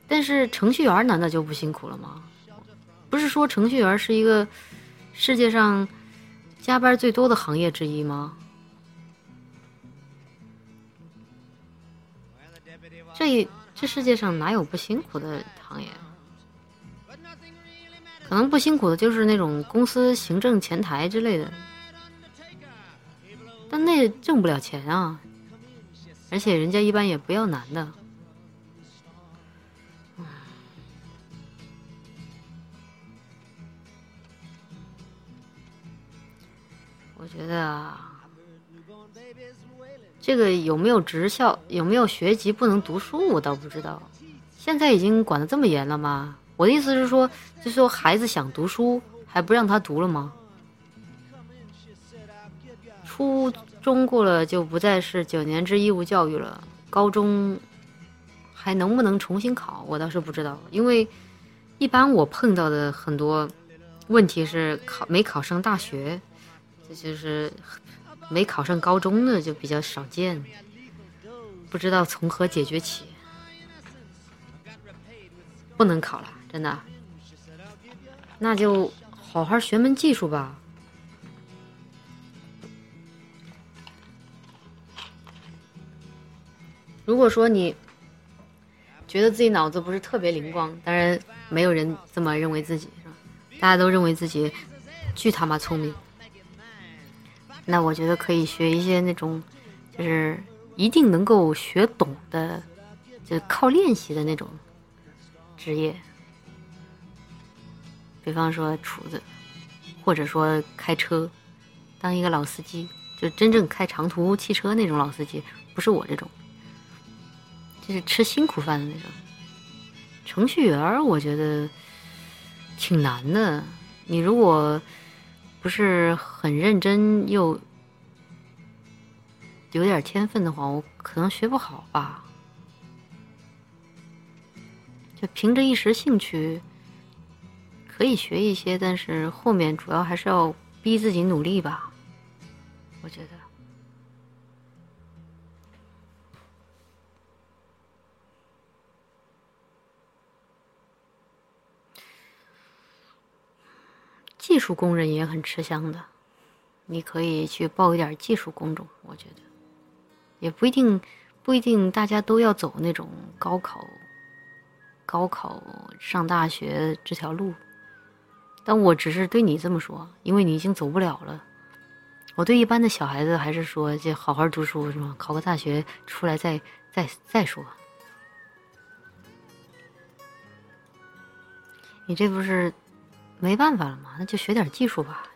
但是程序员难道就不辛苦了吗？不是说程序员是一个世界上加班最多的行业之一吗？这世界上哪有不辛苦的行业？可能不辛苦的就是那种公司行政前台之类的，但那挣不了钱啊，而且人家一般也不要男的。我觉得啊，这个有没有职校，有没有学籍不能读书，我倒不知道。现在已经管得这么严了吗？我的意思是说，就说孩子想读书，还不让他读了吗？初中过了就不再是9年制义务教育了，高中还能不能重新考，我倒是不知道。因为一般我碰到的很多问题是没考上大学，这就是没考上高中的就比较少见，不知道从何解决起。不能考了，真的，那就好好学门技术吧。如果说你觉得自己脑子不是特别灵光，当然没有人这么认为自己，是吧？大家都认为自己巨他妈聪明，那我觉得可以学一些那种就是一定能够学懂的，就靠练习的那种职业，比方说厨子，或者说开车，当一个老司机，就真正开长途汽车那种老司机，不是我这种，就是吃辛苦饭的那种。程序员我觉得挺难的，你如果不是很认真又有点天分的话，我可能学不好吧。就凭着一时兴趣可以学一些，但是后面主要还是要逼自己努力吧，我觉得。技术工人也很吃香的，你可以去报一点技术工种，我觉得也不一定大家都要走那种高考上大学这条路。但我只是对你这么说，因为你已经走不了了。我对一般的小孩子还是说，就好好读书，是吗？考个大学出来再说。你这不是没办法了吗？那就学点技术吧。